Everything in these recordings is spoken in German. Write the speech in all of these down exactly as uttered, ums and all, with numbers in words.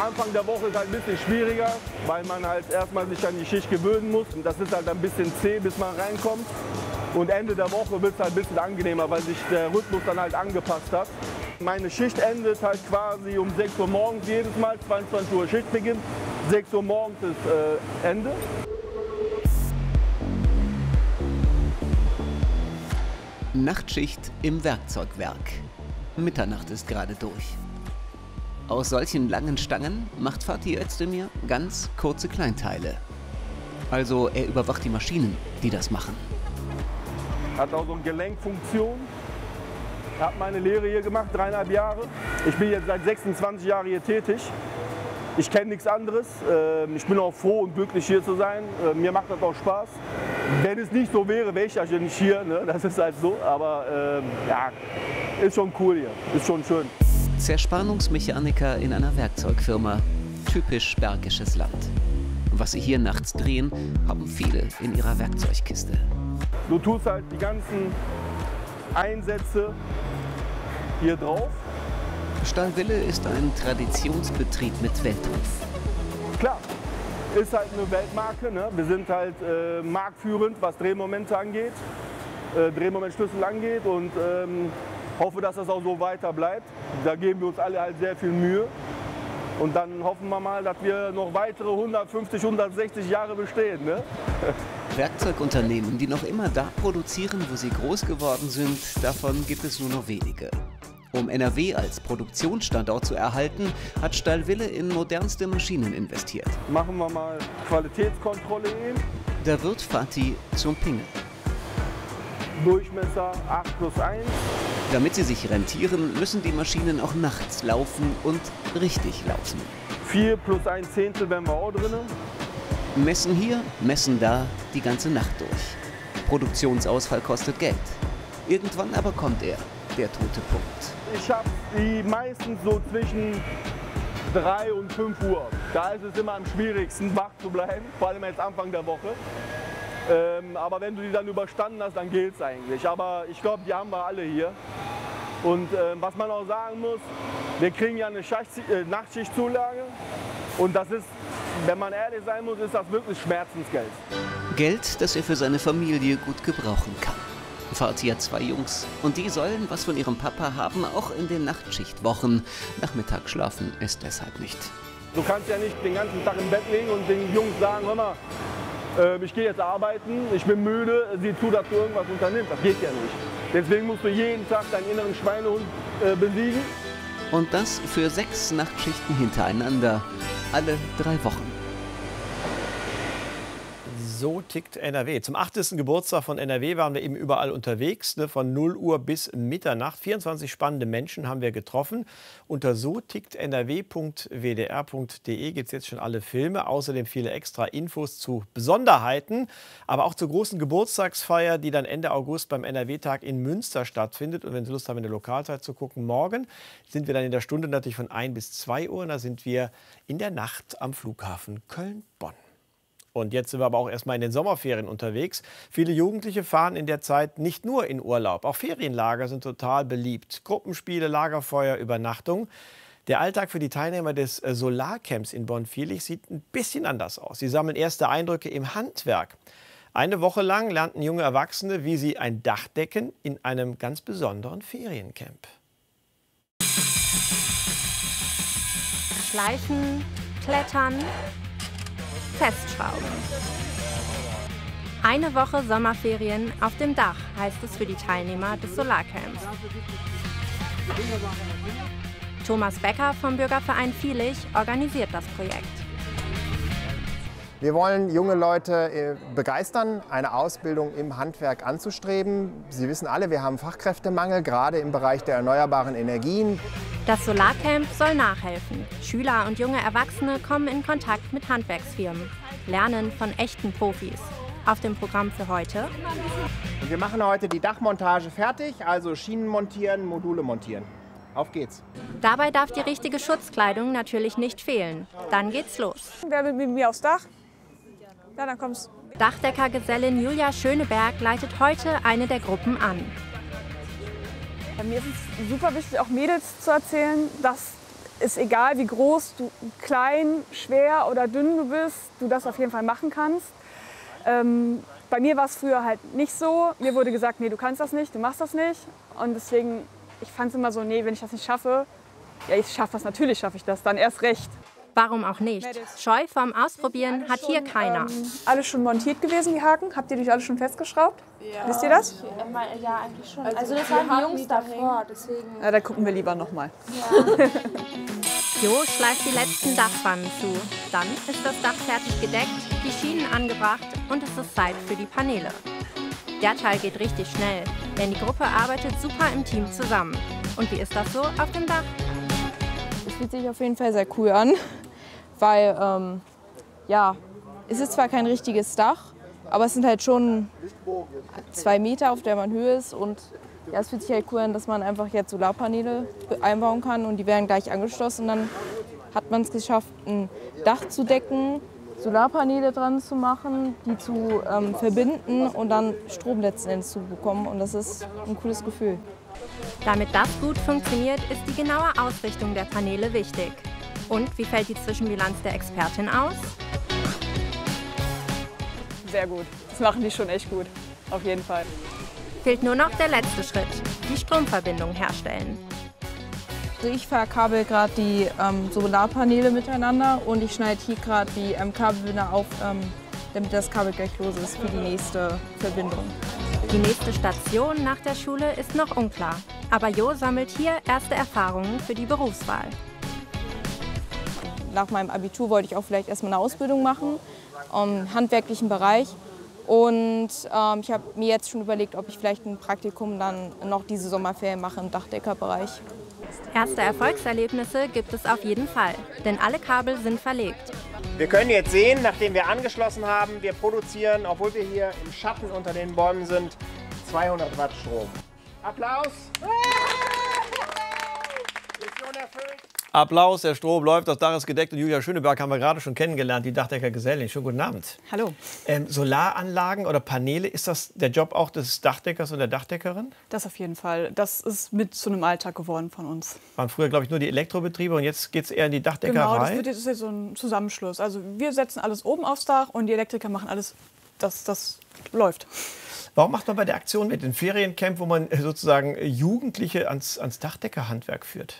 Anfang der Woche ist halt ein bisschen schwieriger, weil man halt erstmal sich an die Schicht gewöhnen muss. Und das ist halt ein bisschen zäh, bis man reinkommt. Und Ende der Woche wird es halt ein bisschen angenehmer, weil sich der Rhythmus dann halt angepasst hat. Meine Schicht endet halt quasi um sechs Uhr morgens jedes Mal, zweiundzwanzig Uhr Schichtbeginn. sechs Uhr morgens ist äh, Ende. Nachtschicht im Werkzeugwerk. Mitternacht ist gerade durch. Aus solchen langen Stangen macht Fatih Özdemir ganz kurze Kleinteile. Also er überwacht die Maschinen, die das machen. Hat auch so eine Gelenkfunktion. Ich habe meine Lehre hier gemacht, dreieinhalb Jahre. Ich bin jetzt seit sechsundzwanzig Jahren hier tätig. Ich kenne nichts anderes. Ich bin auch froh und glücklich hier zu sein. Mir macht das auch Spaß. Wenn es nicht so wäre, wäre ich ja nicht hier. Ne? Das ist halt so. Aber ähm, ja, ist schon cool hier. Ist schon schön. Zerspannungsmechaniker in einer Werkzeugfirma. Typisch bergisches Land. Was sie hier nachts drehen, haben viele in ihrer Werkzeugkiste. Du tust halt die ganzen Einsätze hier drauf. Stahlwille ist ein Traditionsbetrieb mit Weltruf. Klar, ist halt eine Weltmarke. Ne? Wir sind halt äh, marktführend, was Drehmomente angeht, äh, Drehmomentschlüssel angeht und ähm, hoffe, dass das auch so weiter bleibt. Da geben wir uns alle halt sehr viel Mühe. Und dann hoffen wir mal, dass wir noch weitere hundertfünfzig, hundertsechzig Jahre bestehen. Ne? Werkzeugunternehmen, die noch immer da produzieren, wo sie groß geworden sind, davon gibt es nur noch wenige. Um N R W als Produktionsstandort zu erhalten, hat Stahlwille in modernste Maschinen investiert. Machen wir mal Qualitätskontrolle eben. Da wird Fatih zum Pingel. Durchmesser acht plus eins. Damit sie sich rentieren, müssen die Maschinen auch nachts laufen und richtig laufen. vier plus ein Zehntel wären wir auch drin. Messen hier, messen da, die ganze Nacht durch. Produktionsausfall kostet Geld. Irgendwann aber kommt er, der tote Punkt. Ich habe die meistens so zwischen drei und fünf Uhr. Da ist es immer am schwierigsten, wach zu bleiben, vor allem jetzt Anfang der Woche. Ähm, aber wenn du die dann überstanden hast, dann geht's eigentlich. Aber ich glaube, die haben wir alle hier. Und äh, was man auch sagen muss, wir kriegen ja eine Schacht äh, Nachtschichtzulage. Und das ist, wenn man ehrlich sein muss, ist das wirklich Schmerzensgeld. Geld, das er für seine Familie gut gebrauchen kann. Fatih hat zwei Jungs und die sollen was von ihrem Papa haben, auch in den Nachtschichtwochen. Nachmittag schlafen ist deshalb nicht. Du kannst ja nicht den ganzen Tag im Bett liegen und den Jungs sagen, hör mal, äh, ich gehe jetzt arbeiten, ich bin müde, sieh zu, dass du irgendwas unternimmst. Das geht ja nicht. Deswegen musst du jeden Tag deinen inneren Schweinehund äh, besiegen. Und das für sechs Nachtschichten hintereinander, alle drei Wochen. So tickt N R W. Zum achtzigsten Geburtstag von N R W waren wir eben überall unterwegs, ne, von null Uhr bis Mitternacht. vierundzwanzig spannende Menschen haben wir getroffen. Unter so tickt N R W Punkt W D R Punkt D E gibt es jetzt schon alle Filme, außerdem viele extra Infos zu Besonderheiten, aber auch zur großen Geburtstagsfeier, die dann Ende August beim N R W-Tag in Münster stattfindet. Und wenn Sie Lust haben, in der Lokalzeit zu gucken, morgen sind wir dann in der Stunde natürlich von ein bis zwei Uhr. Und da sind wir in der Nacht am Flughafen Köln-Bonn. Und jetzt sind wir aber auch erstmal in den Sommerferien unterwegs. Viele Jugendliche fahren in der Zeit nicht nur in Urlaub. Auch Ferienlager sind total beliebt. Gruppenspiele, Lagerfeuer, Übernachtung. Der Alltag für die Teilnehmer des Solarcamps in Bonn-Viehlich sieht ein bisschen anders aus. Sie sammeln erste Eindrücke im Handwerk. Eine Woche lang lernten junge Erwachsene, wie sie ein Dach decken in einem ganz besonderen Feriencamp. Schleifen, klettern, festschrauben. Eine Woche Sommerferien auf dem Dach heißt es für die Teilnehmer des Solarcamps. Thomas Becker vom Bürgerverein Viehlich organisiert das Projekt. Wir wollen junge Leute begeistern, eine Ausbildung im Handwerk anzustreben. Sie wissen alle, wir haben Fachkräftemangel, gerade im Bereich der erneuerbaren Energien. Das Solarcamp soll nachhelfen. Schüler und junge Erwachsene kommen in Kontakt mit Handwerksfirmen, lernen von echten Profis. Auf dem Programm für heute: Und wir machen heute die Dachmontage fertig, also Schienen montieren, Module montieren. Auf geht's. Dabei darf die richtige Schutzkleidung natürlich nicht fehlen. Dann geht's los. Wer will mit mir aufs Dach? Ja, dann kommst. Dachdeckergesellin Julia Schöneberg leitet heute eine der Gruppen an. Bei mir ist es super wichtig, auch Mädels zu erzählen, dass ist egal, wie groß, du, klein, schwer oder dünn du bist, du das auf jeden Fall machen kannst. Ähm, bei mir war es früher halt nicht so. Mir wurde gesagt, nee, du kannst das nicht, du machst das nicht. Und deswegen, ich fand es immer so, nee, wenn ich das nicht schaffe, ja, ich schaffe das, natürlich schaffe ich das, dann erst recht. Warum auch nicht? Scheu vorm Ausprobieren hat hier keiner. Ähm, alles schon montiert gewesen, die Haken? Habt ihr die alle schon festgeschraubt? Ja. Wisst ihr das? Ja, eigentlich schon. Also, also das haben die Jungs davor, deswegen... Ja, da gucken wir lieber noch mal. Ja. Jo schleift die letzten Dachpfannen zu. Dann ist das Dach fertig gedeckt, die Schienen angebracht und es ist Zeit für die Paneele. Der Teil geht richtig schnell, denn die Gruppe arbeitet super im Team zusammen. Und wie ist das so auf dem Dach? Es fühlt sich auf jeden Fall sehr cool an, weil ähm, ja, es ist zwar kein richtiges Dach, aber es sind halt schon zwei Meter, auf der man Höhe ist. Und ja, es fühlt sich halt cool an, dass man einfach jetzt Solarpaneele einbauen kann und die werden gleich angeschlossen. Und dann hat man es geschafft, ein Dach zu decken, Solarpaneele dran zu machen, die zu ähm, verbinden und dann Strom letzten Endes zu bekommen. Und das ist ein cooles Gefühl. Damit das gut funktioniert, ist die genaue Ausrichtung der Paneele wichtig. Und wie fällt die Zwischenbilanz der Expertin aus? Sehr gut. Das machen die schon echt gut. Auf jeden Fall. Fehlt nur noch der letzte Schritt, die Stromverbindung herstellen. Also ich verkabel gerade die ähm, Solarpaneele miteinander und ich schneide hier gerade die ähm, Kabelbinder auf, ähm, damit das Kabel gleich los ist für die nächste Verbindung. Die nächste Station nach der Schule ist noch unklar. Aber Jo sammelt hier erste Erfahrungen für die Berufswahl. Nach meinem Abitur wollte ich auch vielleicht erstmal eine Ausbildung machen, im handwerklichen Bereich. Und ähm, ich habe mir jetzt schon überlegt, ob ich vielleicht ein Praktikum dann noch diese Sommerferien mache im Dachdeckerbereich. Erste Erfolgserlebnisse gibt es auf jeden Fall, denn alle Kabel sind verlegt. Wir können jetzt sehen, nachdem wir angeschlossen haben, wir produzieren, obwohl wir hier im Schatten unter den Bäumen sind, zweihundert Watt Strom. Applaus! Mission erfüllt! Applaus, der Strom läuft, das Dach ist gedeckt und Julia Schöneberg haben wir gerade schon kennengelernt, die Dachdeckergesellin. Schönen guten Abend. Hallo. Ähm, Solaranlagen oder Paneele, ist das der Job auch des Dachdeckers und der Dachdeckerin? Das auf jeden Fall. Das ist mit zu einem Alltag geworden von uns. Waren früher, glaube ich, nur die Elektrobetriebe und jetzt geht es eher in die Dachdeckerei? Genau, das, wird, das ist jetzt so ein Zusammenschluss. Also wir setzen alles oben aufs Dach und die Elektriker machen alles, dass das läuft. Warum macht man bei der Aktion mit, den Feriencamp, wo man sozusagen Jugendliche ans, ans Dachdeckerhandwerk führt?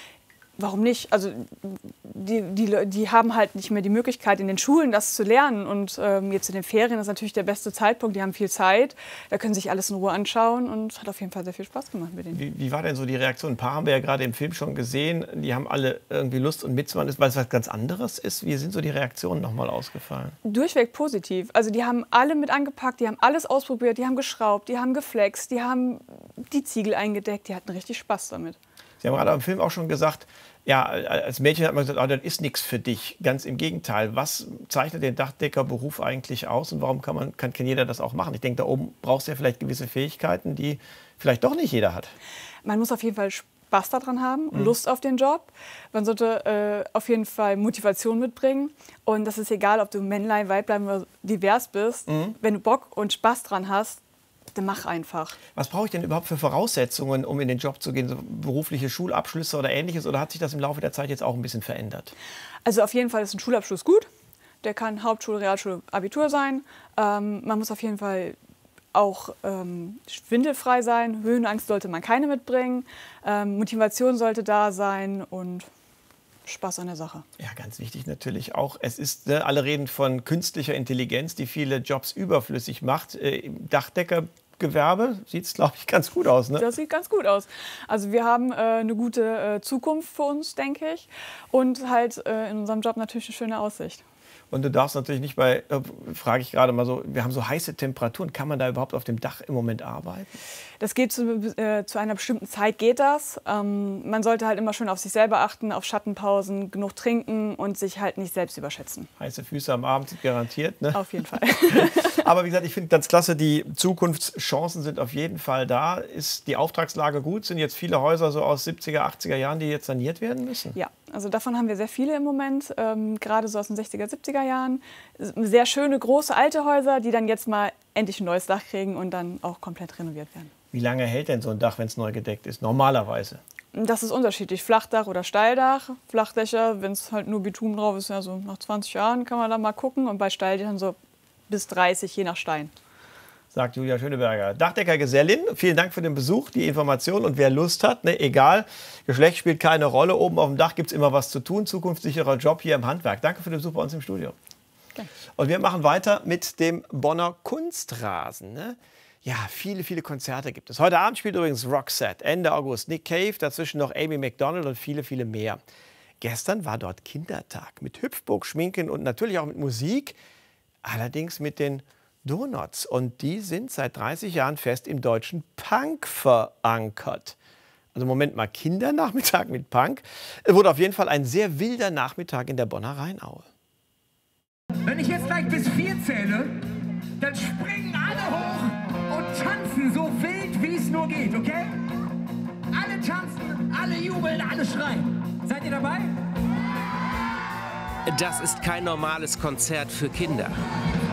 Warum nicht? Also die, die, die haben halt nicht mehr die Möglichkeit, in den Schulen das zu lernen. Und ähm, jetzt in den Ferien ist natürlich der beste Zeitpunkt. Die haben viel Zeit, da können sich alles in Ruhe anschauen und hat auf jeden Fall sehr viel Spaß gemacht mit denen. Wie, wie war denn so die Reaktion? Ein paar haben wir ja gerade im Film schon gesehen. Die haben alle irgendwie Lust und mitzumachen, weil es was ganz anderes ist. Wie sind so die Reaktionen nochmal ausgefallen? Durchweg positiv. Also die haben alle mit angepackt, die haben alles ausprobiert, die haben geschraubt, die haben geflext, die haben die Ziegel eingedeckt. Die hatten richtig Spaß damit. Sie haben gerade im Film auch schon gesagt, ja, als Mädchen hat man gesagt, oh, das ist nichts für dich. Ganz im Gegenteil. Was zeichnet den Dachdeckerberuf eigentlich aus und warum kann, man, kann, kann jeder das auch machen? Ich denke, da oben brauchst du ja vielleicht gewisse Fähigkeiten, die vielleicht doch nicht jeder hat. Man muss auf jeden Fall Spaß daran haben, mhm. Lust auf den Job. Man sollte äh, auf jeden Fall Motivation mitbringen. Und das ist egal, ob du Männlein, Weiblein oder divers bist. Mhm. Wenn du Bock und Spaß dran hast, dann mach einfach. Was brauche ich denn überhaupt für Voraussetzungen, um in den Job zu gehen? So berufliche Schulabschlüsse oder Ähnliches? Oder hat sich das im Laufe der Zeit jetzt auch ein bisschen verändert? Also auf jeden Fall ist ein Schulabschluss gut. Der kann Hauptschule, Realschule, Abitur sein. Ähm, man muss auf jeden Fall auch ähm, schwindelfrei sein. Höhenangst sollte man keine mitbringen. Ähm, Motivation sollte da sein und Spaß an der Sache. Ja, ganz wichtig natürlich auch. Es ist, ne, alle reden von künstlicher Intelligenz, die viele Jobs überflüssig macht. Äh, Im Dachdeckergewerbe sieht es, glaube ich, ganz gut aus. Ne? Das sieht ganz gut aus. Also wir haben äh, eine gute äh, Zukunft für uns, denke ich. Und halt äh, in unserem Job natürlich eine schöne Aussicht. Und du darfst natürlich nicht bei, äh, frage ich gerade mal so, wir haben so heiße Temperaturen. Kann man da überhaupt auf dem Dach im Moment arbeiten? Das geht zu, äh, zu einer bestimmten Zeit geht das. Ähm, man sollte halt immer schön auf sich selber achten, auf Schattenpausen, genug trinken und sich halt nicht selbst überschätzen. Heiße Füße am Abend sind garantiert, ne? Auf jeden Fall. Aber wie gesagt, ich finde ganz klasse, die Zukunftschancen sind auf jeden Fall da. Ist die Auftragslage gut? Sind jetzt viele Häuser so aus siebziger, achtziger Jahren, die jetzt saniert werden müssen? Ja, also davon haben wir sehr viele im Moment, ähm, gerade so aus den sechziger, siebziger Jahren. Sehr schöne, große, alte Häuser, die dann jetzt mal endlich ein neues Dach kriegen und dann auch komplett renoviert werden. Wie lange hält denn so ein Dach, wenn es neu gedeckt ist, normalerweise? Das ist unterschiedlich, Flachdach oder Steildach. Flachdächer, wenn es halt nur Bitumen drauf ist, ja, so nach zwanzig Jahren kann man da mal gucken. Und bei Steildächern so bis dreißig, je nach Stein. Sagt Julia Schöneberger. Dachdecker-Gesellin, vielen Dank für den Besuch, die Information. Und wer Lust hat, ne, egal, Geschlecht spielt keine Rolle. Oben auf dem Dach gibt es immer was zu tun. Zukunftssicherer Job hier im Handwerk. Danke für den Besuch bei uns im Studio. Okay. Und wir machen weiter mit dem Bonner Kunstrasen. Ne? Ja, viele, viele Konzerte gibt es. Heute Abend spielt übrigens Roxette, Ende August Nick Cave, dazwischen noch Amy Macdonald und viele, viele mehr. Gestern war dort Kindertag mit Hüpfburg, Schminken und natürlich auch mit Musik, allerdings mit den Donuts. Und die sind seit dreißig Jahren fest im deutschen Punk verankert. Also Moment mal, Kindernachmittag mit Punk. Es wurde auf jeden Fall ein sehr wilder Nachmittag in der Bonner Rheinaue. Wenn ich jetzt gleich bis vier zähle, dann springen alle hoch und tanzen so wild, wie es nur geht, okay? Alle tanzen, alle jubeln, alle schreien. Seid ihr dabei? Das ist kein normales Konzert für Kinder.